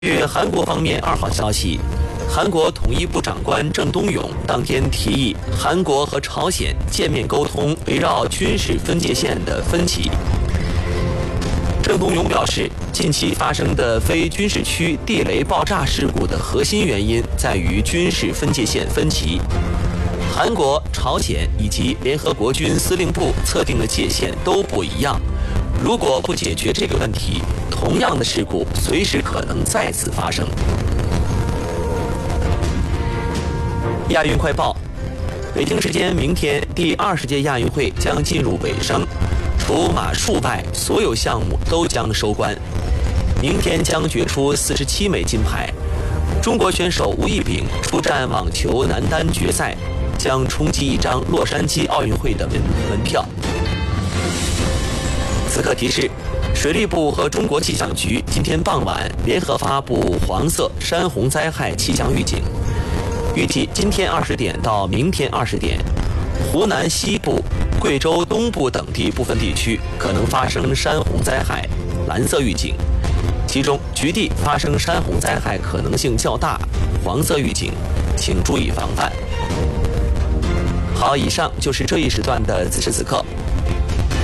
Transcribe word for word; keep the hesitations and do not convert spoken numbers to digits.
据韩国方面二号消息，韩国统一部长官郑东勇当天提议，韩国和朝鲜见面沟通围绕军事分界线的分歧。郑东勇表示，近期发生的非军事区地雷爆炸事故的核心原因在于军事分界线分歧。韩国、朝鲜以及联合国军司令部测定的界限都不一样，如果不解决这个问题，同样的事故随时可能再次发生。亚运快报：北京时间明天，第二十届亚运会将进入尾声，除马术外，所有项目都将收官。明天将决出四十七枚金牌。中国选手吴亦丙出战网球男单决赛，将冲击一张洛杉矶奥运会的门门票。此刻提示：水利部和中国气象局今天傍晚联合发布黄色山洪灾害气象预警，预计今天二十点到明天二十点，湖南西部、贵州东部等地部分地区可能发生山洪灾害，蓝色预警。其中局地发生山洪灾害可能性较大，黄色预警，请注意防范。好，以上就是这一时段的此时此刻。